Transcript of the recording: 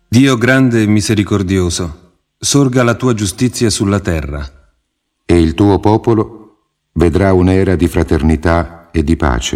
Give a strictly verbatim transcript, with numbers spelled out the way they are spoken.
Dio grande e misericordioso, sorga la tua giustizia sulla terra. E il tuo popolo vedrà un'era di fraternità e di pace.